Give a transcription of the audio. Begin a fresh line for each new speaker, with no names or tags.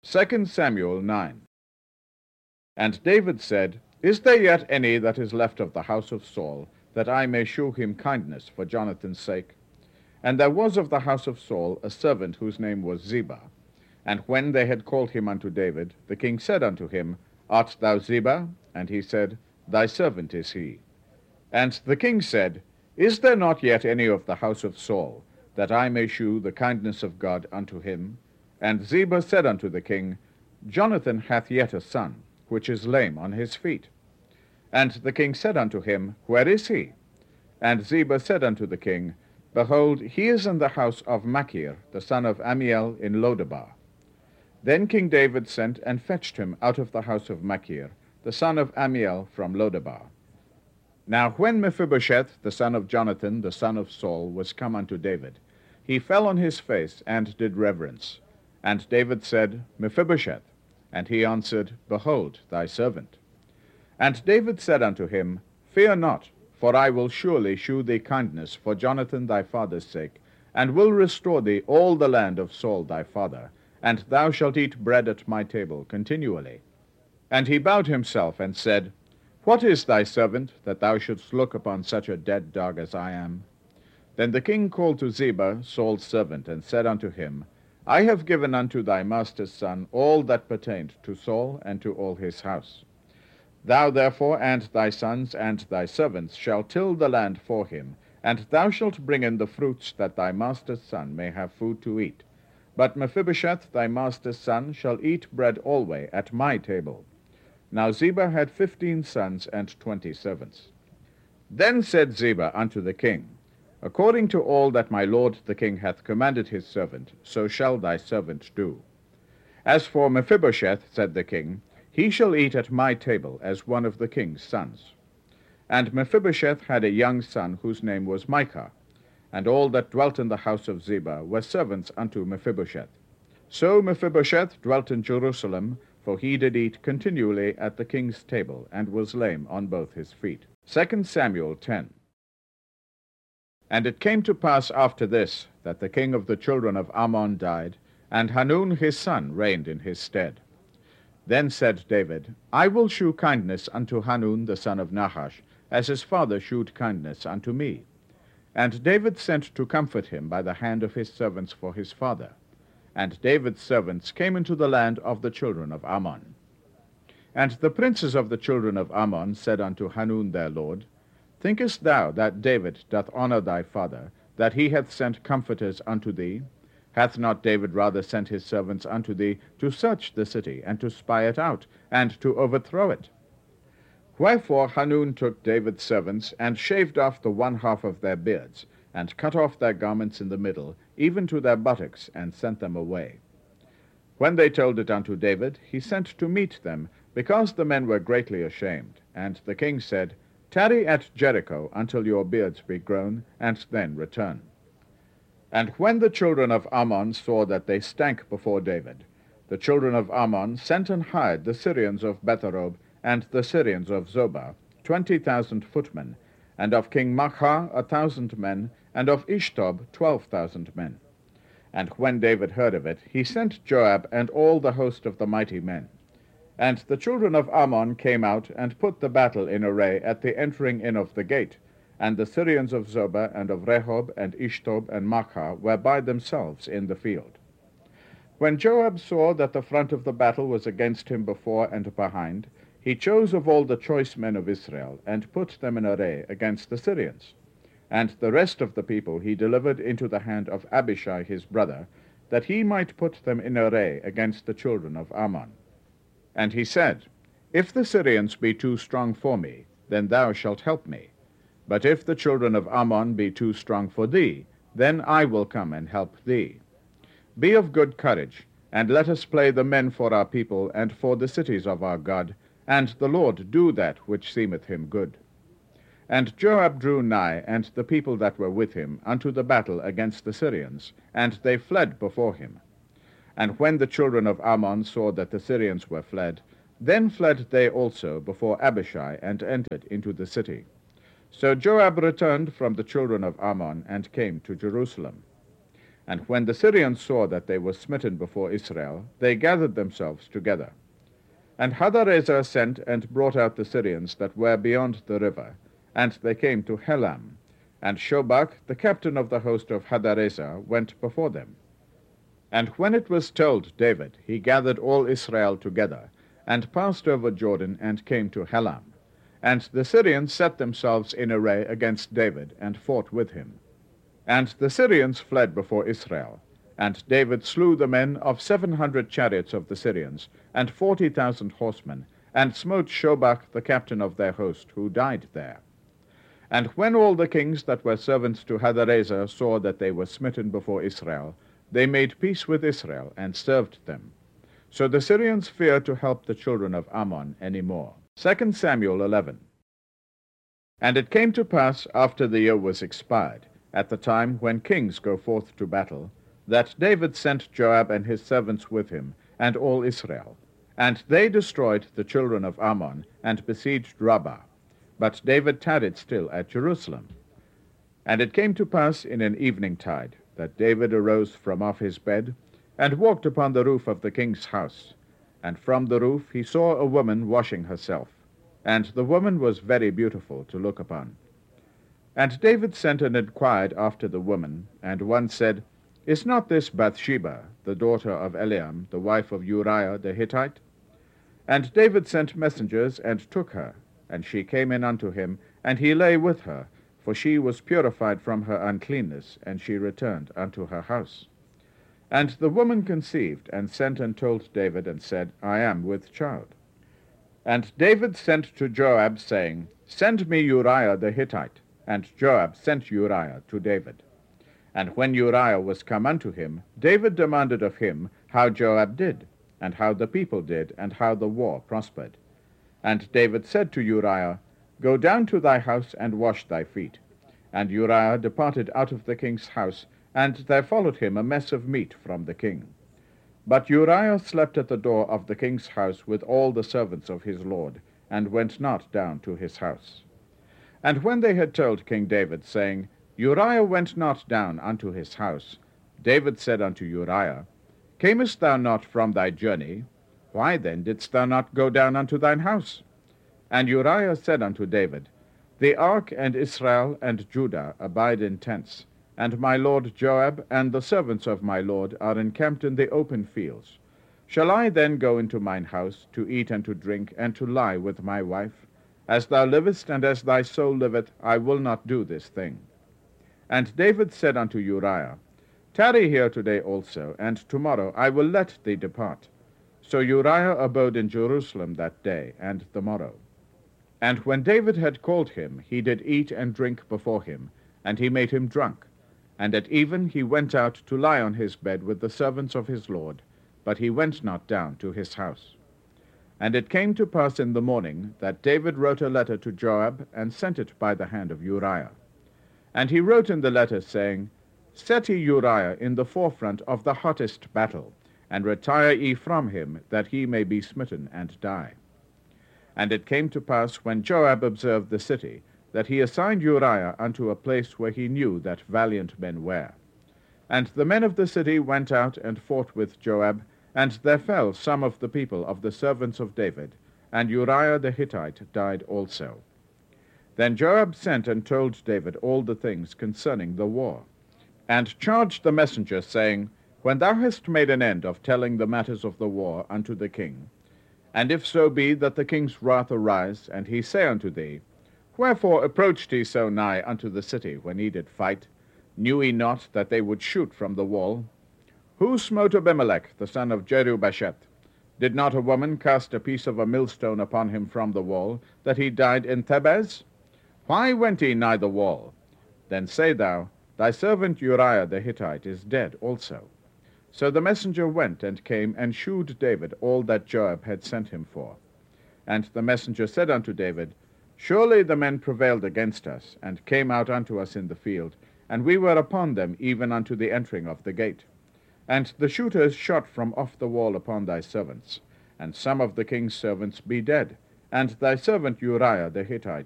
2 Samuel 9. And David said, Is there yet any that is left of the house of Saul, that I may shew him kindness for Jonathan's sake? And there was of the house of Saul a servant whose name was Ziba. And when they had called him unto David, the king said unto him, Art thou Ziba? And he said, Thy servant is he. And the king said, Is there not yet any of the house of Saul, that I may shew the kindness of God unto him? And Ziba said unto the king, Jonathan hath yet a son, which is lame on his feet. And the king said unto him, Where is he? And Ziba said unto the king, Behold, he is in the house of Machir, the son of Ammiel, in Lodebar. Then King David sent and fetched him out of the house of Machir, the son of Ammiel, from Lodebar. Now when Mephibosheth, the son of Jonathan, the son of Saul, was come unto David, he fell on his face and did reverence. And David said, Mephibosheth. And he answered, Behold, thy servant. And David said unto him, Fear not, for I will surely shew thee kindness for Jonathan thy father's sake, and will restore thee all the land of Saul thy father, and thou shalt eat bread at my table continually. And he bowed himself and said, What is thy servant, that thou shouldst look upon such a dead dog as I am? Then the king called to Ziba, Saul's servant, and said unto him, I have given unto thy master's son all that pertained to Saul and to all his house. Thou therefore and thy sons and thy servants shall till the land for him, and thou shalt bring in the fruits, that thy master's son may have food to eat. But Mephibosheth thy master's son shall eat bread alway at my table. Now Ziba had 15 sons and 20 servants. Then said Ziba unto the king, According to all that my lord the king hath commanded his servant, so shall thy servant do. As for Mephibosheth, said the king, he shall eat at my table as one of the king's sons. And Mephibosheth had a young son whose name was Micah, and all that dwelt in the house of Ziba were servants unto Mephibosheth. So Mephibosheth dwelt in Jerusalem, for he did eat continually at the king's table, and was lame on both his feet. 2 Samuel 10. And it came to pass after this, that the king of the children of Ammon died, and Hanun his son reigned in his stead. Then said David, I will shew kindness unto Hanun the son of Nahash, as his father shewed kindness unto me. And David sent to comfort him by the hand of his servants for his father. And David's servants came into the land of the children of Ammon. And the princes of the children of Ammon said unto Hanun their lord, Thinkest thou that David doth honor thy father, that he hath sent comforters unto thee? Hath not David rather sent his servants unto thee to search the city, and to spy it out, and to overthrow it? Wherefore Hanun took David's servants, and shaved off the one half of their beards, and cut off their garments in the middle, even to their buttocks, and sent them away. When they told it unto David, he sent to meet them, because the men were greatly ashamed. And the king said, Tarry at Jericho until your beards be grown, and then return. And when the children of Ammon saw that they stank before David, the children of Ammon sent and hired the Syrians of Betharob and the Syrians of Zobah, 20,000 footmen, and of King Maachah 1,000 men, and of Ishtob 12,000 men. And when David heard of it, he sent Joab and all the host of the mighty men. And the children of Ammon came out and put the battle in array at the entering in of the gate, and the Syrians of Zobah and of Rehob and Ishtob and Maachah were by themselves in the field. When Joab saw that the front of the battle was against him before and behind, he chose of all the choice men of Israel, and put them in array against the Syrians. And the rest of the people he delivered into the hand of Abishai his brother, that he might put them in array against the children of Ammon. And he said, If the Syrians be too strong for me, then thou shalt help me. But if the children of Ammon be too strong for thee, then I will come and help thee. Be of good courage, and let us play the men for our people and for the cities of our God, and the Lord do that which seemeth him good. And Joab drew nigh, and the people that were with him, unto the battle against the Syrians, and they fled before him. And when the children of Ammon saw that the Syrians were fled, then fled they also before Abishai, and entered into the city. So Joab returned from the children of Ammon, and came to Jerusalem. And when the Syrians saw that they were smitten before Israel, they gathered themselves together. And Hadarezer sent and brought out the Syrians that were beyond the river, and they came to Helam. And Shobach, the captain of the host of Hadarezer, went before them. And when it was told David, he gathered all Israel together, and passed over Jordan, and came to Helam. And the Syrians set themselves in array against David, and fought with him. And the Syrians fled before Israel. And David slew the men of 700 chariots of the Syrians, and 40,000 horsemen, and smote Shobach the captain of their host, who died there. And when all the kings that were servants to Hadarezer saw that they were smitten before Israel, they made peace with Israel, and served them. So the Syrians feared to help the children of Ammon any more. 2 Samuel 11. And it came to pass, after the year was expired, at the time when kings go forth to battle, that David sent Joab and his servants with him, and all Israel. And they destroyed the children of Ammon, and besieged Rabbah. But David tarried still at Jerusalem. And it came to pass in an eventide, that David arose from off his bed, and walked upon the roof of the king's house. And from the roof he saw a woman washing herself, and the woman was very beautiful to look upon. And David sent and inquired after the woman, and one said, Is not this Bathsheba, the daughter of Eliam, the wife of Uriah the Hittite? And David sent messengers, and took her, and she came in unto him, and he lay with her, for she was purified from her uncleanness, and she returned unto her house. And the woman conceived, and sent and told David, and said, I am with child. And David sent to Joab, saying, Send me Uriah the Hittite. And Joab sent Uriah to David. And when Uriah was come unto him, David demanded of him how Joab did, and how the people did, and how the war prospered. And David said to Uriah, Go down to thy house, and wash thy feet. And Uriah departed out of the king's house, and there followed him a mess of meat from the king. But Uriah slept at the door of the king's house with all the servants of his lord, and went not down to his house. And when they had told King David, saying, Uriah went not down unto his house, David said unto Uriah, Camest thou not from thy journey? Why then didst thou not go down unto thine house? And Uriah said unto David, The ark and Israel and Judah abide in tents, and my lord Joab and the servants of my lord are encamped in the open fields. Shall I then go into mine house to eat and to drink, and to lie with my wife? As thou livest, and as thy soul liveth, I will not do this thing. And David said unto Uriah, Tarry here today also, and tomorrow I will let thee depart. So Uriah abode in Jerusalem that day and the morrow. And when David had called him, he did eat and drink before him, and he made him drunk. And at even he went out to lie on his bed with the servants of his lord, but he went not down to his house. And it came to pass in the morning that David wrote a letter to Joab, and sent it by the hand of Uriah. And he wrote in the letter, saying, Set ye Uriah in the forefront of the hottest battle, and retire ye from him, that he may be smitten and die. And it came to pass, when Joab observed the city, that he assigned Uriah unto a place where he knew that valiant men were. And the men of the city went out and fought with Joab, and there fell some of the people of the servants of David, and Uriah the Hittite died also. Then Joab sent and told David all the things concerning the war, and charged the messenger, saying, When thou hast made an end of telling the matters of the war unto the king, and if so be that the king's wrath arise, and he say unto thee, Wherefore approached he so nigh unto the city when he did fight? Knew he not that they would shoot from the wall? Who smote Abimelech, the son of Jerubasheth? Did not a woman cast a piece of a millstone upon him from the wall, that he died in Thebez? Why went he nigh the wall? Then say thou, Thy servant Uriah the Hittite is dead also. So the messenger went and came and shewed David all that Joab had sent him for. And the messenger said unto David, Surely the men prevailed against us, and came out unto us in the field, and we were upon them even unto the entering of the gate. And the shooters shot from off the wall upon thy servants, and some of the king's servants be dead, and thy servant Uriah the Hittite